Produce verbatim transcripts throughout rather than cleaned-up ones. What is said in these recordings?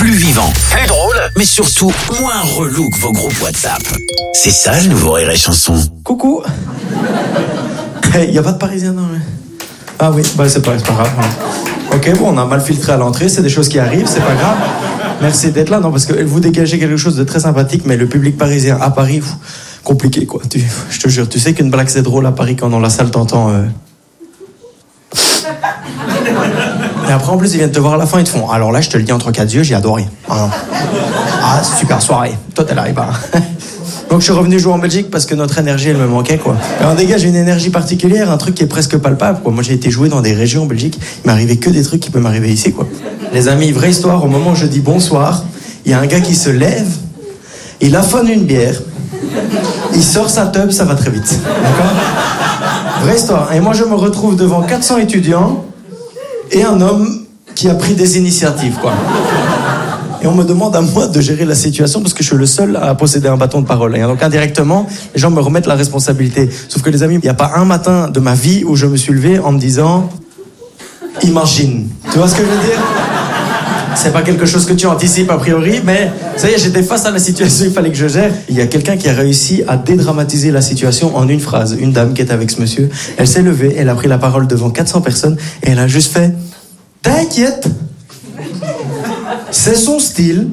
plus vivant, plus drôle, mais surtout moins relou que vos groupes WhatsApp. C'est ça le nouveau Rire et Chanson. Coucou. Il hey, y a pas de Parisien dans le... Ah oui, bah c'est pas, c'est pas grave. Ok, bon, on a mal filtré à l'entrée, c'est des choses qui arrivent, c'est pas grave. Merci d'être là, non, parce que vous dégagez quelque chose de très sympathique, mais le public parisien à Paris, pff, compliqué quoi. Tu, je te jure, tu sais qu'une blague c'est drôle à Paris quand dans la salle t'entends. Euh... Et après en plus ils viennent te voir à la fin, ils te font. Alors là, je te le dis entre quatre yeux, j'ai adoré. Ah, ah super soirée. Toi t'es là, et bah. Donc je suis revenu jouer en Belgique parce que notre énergie elle me manquait quoi. Et on dégage une énergie particulière, un truc qui est presque palpable quoi. Moi j'ai été jouer dans des régions en Belgique, il m'arrivait que des trucs qui peuvent m'arriver ici quoi. Les amis, vraie histoire, au moment où je dis bonsoir, il y a un gars qui se lève, il affonne une bière, il sort sa teub, ça va très vite. D'accord ? Vraie histoire. Et moi je me retrouve devant quatre cents étudiants et un homme qui a pris des initiatives quoi. Et on me demande à moi de gérer la situation parce que je suis le seul à posséder un bâton de parole. Et donc indirectement, les gens me remettent la responsabilité. Sauf que les amis, il n'y a pas un matin de ma vie où je me suis levé en me disant « Imagine ». Tu vois ce que je veux dire ? C'est pas quelque chose que tu anticipes a priori, mais ça y est, j'étais face à la situation, il fallait que je gère. Il y a quelqu'un qui a réussi à dédramatiser la situation en une phrase. Une dame qui est avec ce monsieur, elle s'est levée, elle a pris la parole devant quatre cents personnes et elle a juste fait « T'inquiète ». C'est son style.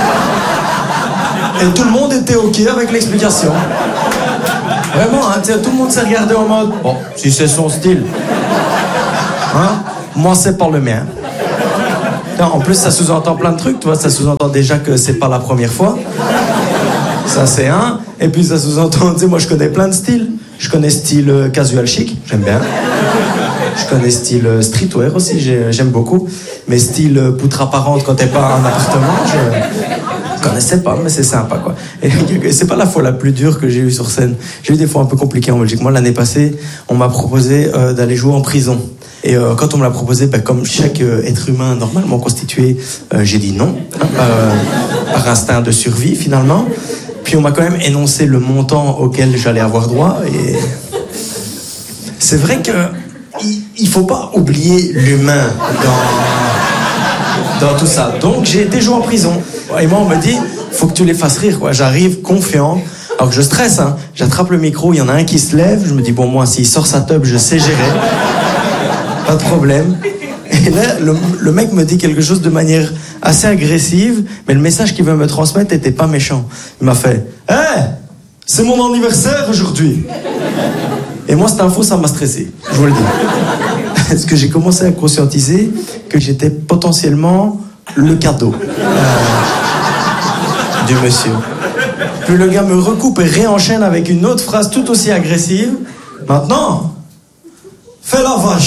Et tout le monde était OK avec l'explication. Vraiment, hein, tout le monde s'est regardé en mode bon, si c'est son style. Hein, moi, c'est pas le mien. Non, en plus, ça sous-entend plein de trucs, tu vois. Ça sous-entend déjà que c'est pas la première fois. Ça, c'est un. Et puis, ça sous-entend, tu sais, moi, je connais plein de styles. Je connais style euh, casual chic, j'aime bien. Je connais style euh, streetwear aussi, j'ai, j'aime beaucoup. Mais style euh, poutre apparente quand t'es pas en appartement, je... je connaissais pas, mais c'est sympa, quoi. Et c'est pas la fois la plus dure que j'ai eue sur scène. J'ai eu des fois un peu compliquées en Belgique. Moi, l'année passée, on m'a proposé euh, d'aller jouer en prison. Et euh, quand on me l'a proposé, bah, comme chaque euh, être humain normalement constitué, euh, j'ai dit non, hein, euh, par instinct de survie, finalement. Puis on m'a quand même énoncé le montant auquel j'allais avoir droit. Et c'est vrai que il faut pas oublier l'humain dans, dans tout ça. Donc j'ai été joué en prison. Et moi on me dit, faut que tu les fasses rire, quoi. J'arrive confiant, alors que je stresse, hein. J'attrape le micro, il y en a un qui se lève, je me dis bon moi s'il sort sa teub, je sais gérer. Pas de problème. Et là, le, le mec me dit quelque chose de manière assez agressive, mais le message qu'il veut me transmettre n'était pas méchant. Il m'a fait « Hé, hey, c'est mon anniversaire aujourd'hui !» Et moi, cette info, ça m'a stressé, je vous le dis. Parce que j'ai commencé à conscientiser que j'étais potentiellement le cadeau euh, du monsieur. Puis le gars me recoupe et réenchaîne avec une autre phrase tout aussi agressive. « Maintenant, fais la vache !»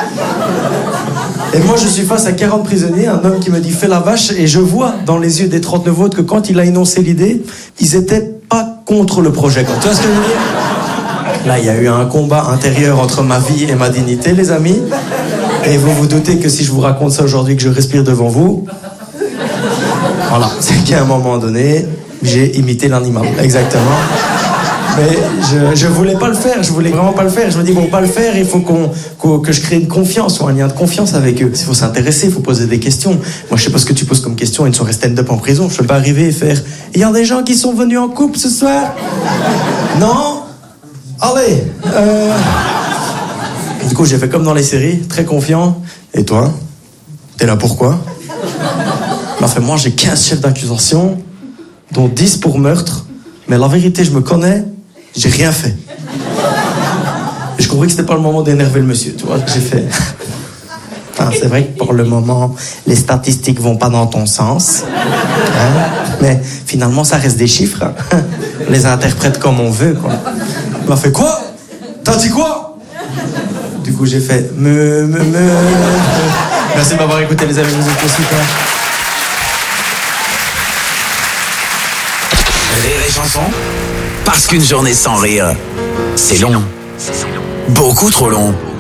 Et moi je suis face à quarante prisonniers, un homme qui me dit fais la vache, et je vois dans les yeux des trente-neuf autres que quand il a énoncé l'idée, ils étaient pas contre le projet. Tu vois ce que je veux dire ? Là il y a eu un combat intérieur entre ma vie et ma dignité, les amis. Et vous vous doutez que si je vous raconte ça aujourd'hui, que je respire devant vous, voilà, c'est qu'à un moment donné, j'ai imité l'animal. Exactement. Mais je, je voulais pas le faire, je voulais vraiment pas le faire. Je me dis bon, pas le faire, il faut qu'on, qu'on que je crée une confiance ou un lien de confiance avec eux. Il faut s'intéresser, il faut poser des questions. Moi, je sais pas ce que tu poses comme question, une soirée stand-up en prison, je peux pas arriver et faire. Il y a des gens qui sont venus en couple ce soir ? Non ? Allez. Euh... Du coup, j'ai fait comme dans les séries, très confiant. Et toi ? T'es là pourquoi ? Il m'a fait moi, j'ai quinze chefs d'accusation, dont dix pour meurtre. Mais la vérité, je me connais. J'ai rien fait. Et je compris que c'était pas le moment d'énerver le monsieur, tu vois, que j'ai fait. Enfin, c'est vrai que pour le moment, les statistiques vont pas dans ton sens. Hein? Mais finalement, ça reste des chiffres. Hein? On les interprète comme on veut, quoi. Il m'a fait quoi ? T'as dit quoi ? Du coup, j'ai fait me, me, me. Merci de m'avoir écouté, les amis, vous êtes super. Rire et Chanson, parce qu'une journée sans rire, c'est long. Beaucoup trop long.